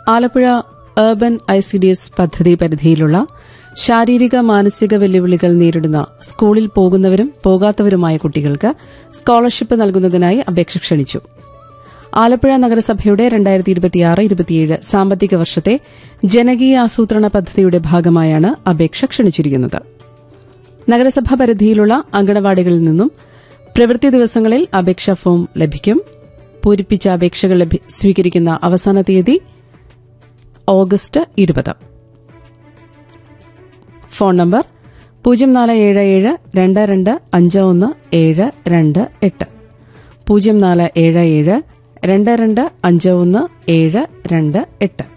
Alappuzha urban ICDS പദ്ധതി പരിധിയിലുള്ള ശാരീരിക മാനസിക വെല്ലുവിളികൾ നേരിടുന്ന സ്കൂളിൽ പോകുന്നവരും പോകാത്തവരുമായ കുട്ടികൾക്ക് സ്കോളർഷിപ്പ് നൽകുന്നതിനായി അപേക്ഷ ക്ഷണിച്ചു. ആലപ്പുഴ നഗരസഭയുടെ 2026-27 സാമ്പത്തിക വർഷത്തെ ജനകീയ ആസൂത്രണ പദ്ധതിയുടെ ഭാഗമായാണ് അപേക്ഷ ക്ഷണിച്ചിരിക്കുന്നത്. നഗരസഭാ പരിധിയിലുള്ള അങ്കണവാടികളിൽ നിന്നും പ്രവൃത്തി ദിവസങ്ങളിൽ അപേക്ഷാ ഫോം ലഭിക്കും. പൂരിപ്പിച്ച അപേക്ഷകൾ സ്വീകരിക്കുന്ന അവസാന തീയതി ഓഗസ്റ്റ് 20. Phone number 0477225178 0477225178.